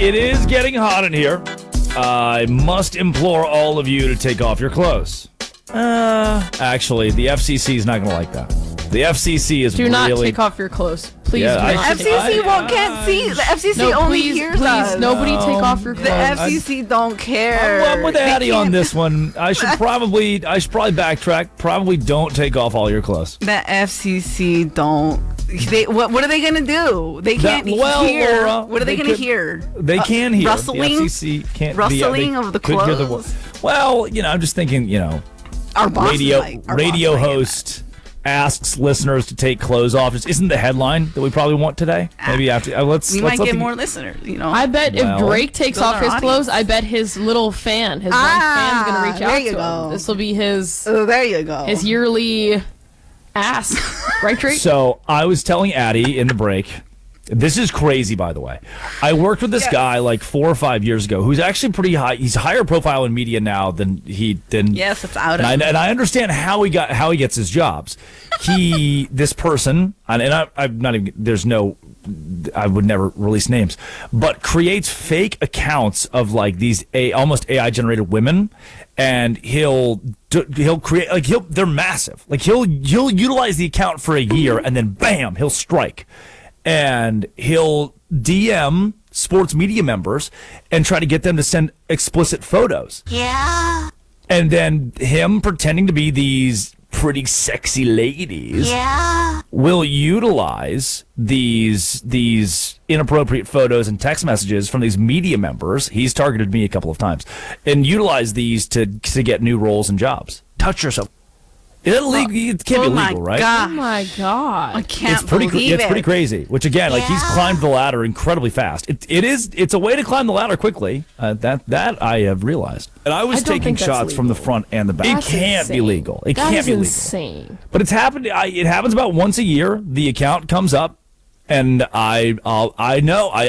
It is getting hot in here. I must implore all of you to take off your clothes. Actually, the FCC is not going to like that. The FCC is Do really... not take off your clothes. Please Yeah, do I- not. FCC can't see. The FCC only hears us. Nobody take off your The clothes. FCC don't care. I'm with They Addie on can't- this one. I should probably backtrack. Probably don't take off all your clothes. The FCC don't. What are they gonna do? They can't hear. Laura, What are they gonna hear? They can hear. Rustling? The FCC can't. Rustling of the could hear clothes? well, I'm just thinking. Our boss Radio might- our boss might get host asks listeners to take clothes off. Isn't the headline that we probably want today? Maybe after let's. We let's might let get the- more listeners. I bet Well, if Drake takes build off our his clothes, audience. I bet his little fan, his one fan's gonna reach there out you to go. him. This will be his Oh, there you go. yearly ask, right, Drake? So I was telling Addie in the break. This is crazy, by the way. I worked with this guy like 4 or 5 years ago, who's actually pretty high. He's higher profile in media now than Yes, it's out of. And I understand how he gets his jobs. This person, I'm not even. There's no. I would never release names, but creates fake accounts of like these almost AI generated women, and he'll create they're massive. Like he'll utilize the account for a year, and then bam, he'll strike, and he'll DM sports media members and try to get them to send explicit photos. Yeah, And then him pretending to be these pretty sexy ladies yeah. will utilize these inappropriate photos and text messages from these media members. He's targeted me a couple of times, and utilize these to get new roles and jobs. Touch yourself. Is that illegal? It can't be Oh my legal, right? God. Oh my God. I can't It's pretty. believe It's it. pretty crazy. Which again, like he's Yeah. climbed the ladder incredibly fast. It's a way to climb the ladder quickly. That I have realized. And I was I don't taking think that's shots from the legal. front and the back. That's it can't be insane. legal. It That can't is be legal. insane. But it's happened. It happens about once a year. The account comes up, and I